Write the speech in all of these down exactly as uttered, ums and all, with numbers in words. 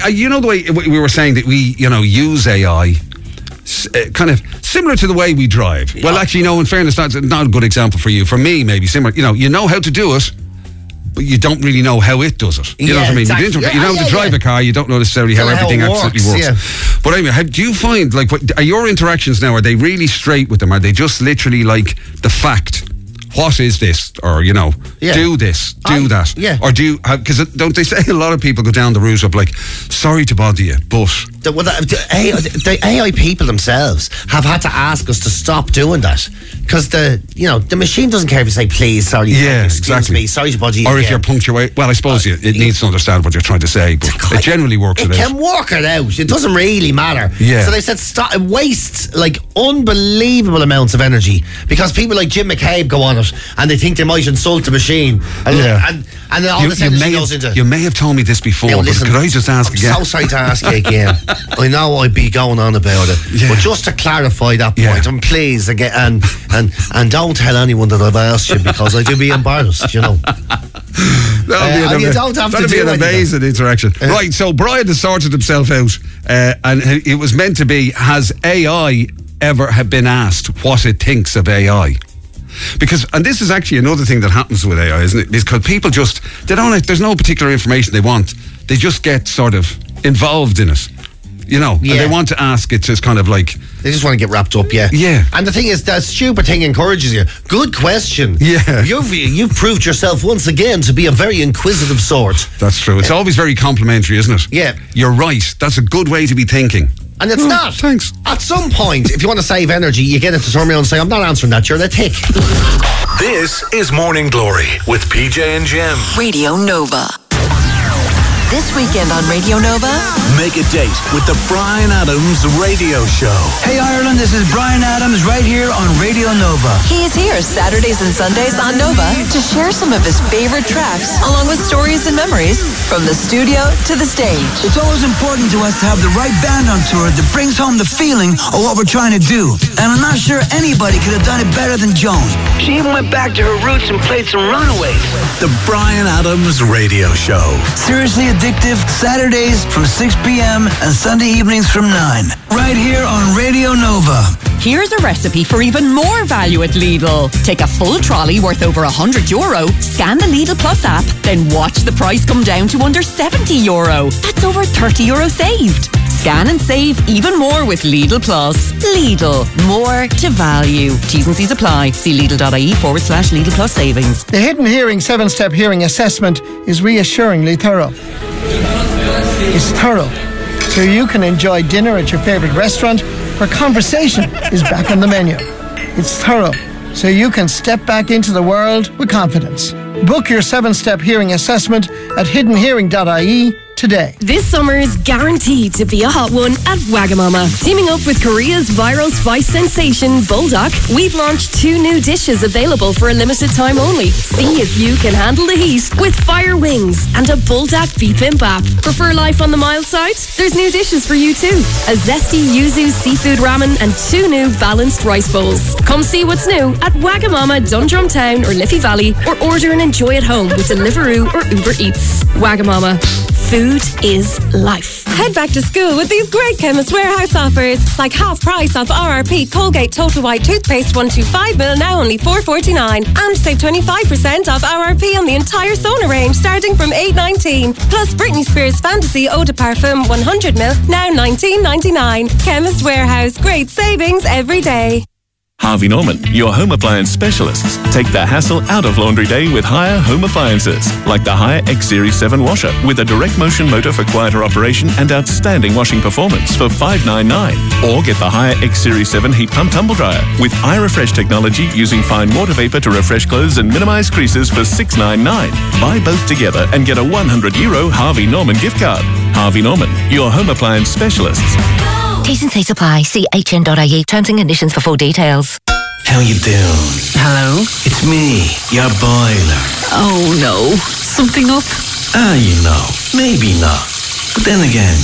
I, you know the way we were saying that we, you know, use A I, uh, kind of similar to the way we drive. Yeah. Well, actually, no. In fairness, that's not a good example for you. For me, maybe similar. You know, you know how to do it, but you don't really know how it does it. You yeah, know what I mean? Exactly. You, yeah, you know yeah, how to drive yeah. a car, you don't know necessarily how how everything it absolutely works. works. Yeah. But anyway, how, do you find, like, what, are your interactions now, are they really straight with them? Are they just literally like the fact? What is this? Or, you know, yeah. do this, do I, that. Yeah. Or do you, because don't they say a lot of people go down the route of like, sorry to bother you, but... The, well, the, the, the A I people themselves have had to ask us to stop doing that. Because the, you know, the machine doesn't care if you say, please, sorry, yeah, excuse exactly. me, sorry to bother you. Or again. if you're punctuate, well, I suppose uh, you, it needs to understand what you're trying to say, but it generally works it, it out. It can work it out. It doesn't really matter. Yeah. So they said stop, it wastes like unbelievable amounts of energy because people like Jim McCabe go on it and they think they might insult the machine. And, yeah. and, and then all you, of a sudden she have, goes into... You may have told me this before, now, but listen, could I just ask I'm again? I'm so sorry to ask you again. I know I'd be going on about it, yeah. but just to clarify that point, yeah. and please, again, and, and, and don't tell anyone that I've asked you because I do be embarrassed, you know. That'll uh, be an, you don't have that'll to be do an amazing interaction. Uh, right, so Brian has sorted himself out, uh, and it was meant to be, has A I ever have been asked what it thinks of A I? Because, and this is actually another thing that happens with A I, isn't it? Because people just, they don't, there's no particular information they want. They just get sort of involved in it. You know, yeah. and they want to ask it to kind of like... They just want to get wrapped up, yeah. Yeah. And the thing is, that stupid thing encourages you. Good question. Yeah. You've, you've proved yourself once again to be a very inquisitive sort. That's true. It's uh, always very complimentary, isn't it? Yeah. You're right. That's a good way to be thinking. And it's oh, not. Thanks. At some point, if you want to save energy, you get it to turn around and say, I'm not answering that, you're a tick. This is Morning Glory with P J and Jem. Radio Nova. This weekend on Radio Nova, make a date with the Bryan Adams Radio Show. Hey Ireland, this is Bryan Adams right here on Radio Nova. He is here Saturdays and Sundays on Nova to share some of his favorite tracks along with stories and memories from the studio to the stage. It's always important to us to have the right band on tour that brings home the feeling of what we're trying to do. And I'm not sure anybody could have done it better than Joan. She even went back to her roots and played some Runaways. The Bryan Adams Radio Show. Seriously Addictive, Saturdays from six p.m. and Sunday evenings from nine. Right here on Radio Nova. Here's a recipe for even more value at Lidl. Take a full trolley worth over one hundred euro, scan the Lidl Plus app, then watch the price come down to under seventy euro. That's over thirty euro saved. Scan and save even more with Lidl Plus. Lidl, more to value. T's and C's apply. See Lidl.ie forward slash Lidl Plus savings. The Hidden Hearing seven-step hearing assessment is reassuringly thorough. It's thorough, so you can enjoy dinner at your favourite restaurant where conversation is back on the menu. It's thorough, so you can step back into the world with confidence. Book your seven-step hearing assessment at hidden hearing dot I E today. This summer is guaranteed to be a hot one at Wagamama. Teaming up with Korea's viral spice sensation, Buldak, we've launched two new dishes available for a limited time only. See if you can handle the heat with fire wings and a Buldak bibimbap. Prefer life on the mild side? There's new dishes for you too. A zesty yuzu seafood ramen and two new balanced rice bowls. Come see what's new at Wagamama, Dundrum Town or Liffey Valley, or order and enjoy at home with Deliveroo or Uber Eats. Wagamama. Food is life. Head back to school with these great Chemist Warehouse offers, like half price off R R P Colgate Total White Toothpaste one twenty-five milliliters, now only four forty-nine, and save twenty-five percent off R R P on the entire Sona range starting from eight nineteen. Plus Britney Spears Fantasy Eau de Parfum one hundred milliliters, now nineteen ninety-nine. Chemist Warehouse, great savings every day. Harvey Norman, your home appliance specialists. Take the hassle out of laundry day with Haier home appliances, like the Haier X Series seven washer with a direct motion motor for quieter operation and outstanding washing performance for five ninety-nine. Or get the Haier X Series seven heat pump tumble dryer with iRefresh technology using fine water vapor to refresh clothes and minimize creases for six ninety-nine. Buy both together and get a one hundred euro Harvey Norman gift card. Harvey Norman, your home appliance specialists. T's and C's apply. See H N dot I E. Terms and conditions for full details. How you doing? Hello? It's me, your boiler. Oh no, something up? Ah, you know, maybe not. But then again,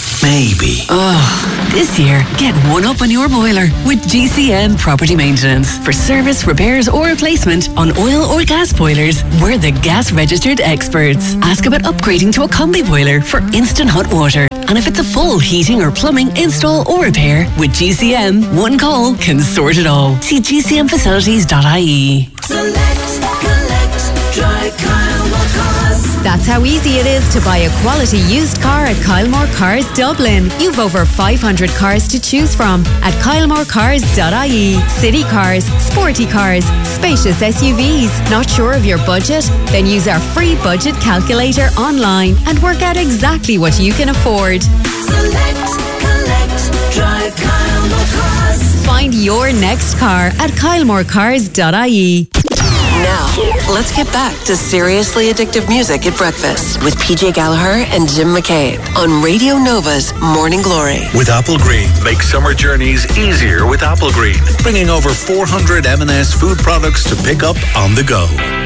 maybe. Oh, this year, get one up on your boiler with G C M Property Maintenance. For service, repairs or replacement on oil or gas boilers, we're the gas registered experts. Ask about upgrading to a combi boiler for instant hot water. And if it's a full heating or plumbing install or repair, with G C M, one call can sort it all. See g c m facilities dot i e. Select, collect, drive Kylemore Cars. That's how easy it is to buy a quality used car at Kylemore Cars Dublin. You've over five hundred cars to choose from at kylemore cars dot i e. City cars, sporty cars, spacious S U Vs. Not sure of your budget? Then use our free budget calculator online and work out exactly what you can afford. Select, collect, drive Kylemore Cars. Find your next car at kylemore cars dot i e. Now, let's get back to seriously addictive music at breakfast with P J Gallagher and Jim McCabe on Radio Nova's Morning Glory. With Apple Green, make summer journeys easier with Apple Green, bringing over four hundred M and S food products to pick up on the go.